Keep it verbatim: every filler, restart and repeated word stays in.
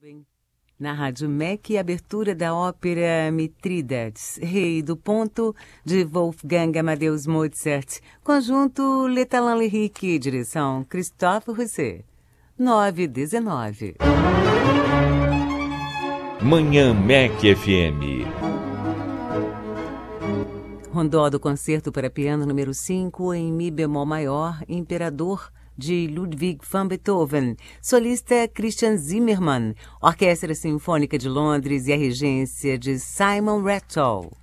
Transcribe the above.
Bem, na Rádio M E C, abertura da ópera Mitrídates, Rei do Ponto, de Wolfgang Amadeus Mozart, conjunto Le Talent Lyrique, direção Christophe Rousset. nove e dezenove. Manhã M E C F M. Rondó do Concerto para Piano número cinco em Mi bemol maior, Imperador, de Ludwig van Beethoven, solista Christian Zimmermann, Orquestra Sinfônica de Londres e a regência de Simon Rattle.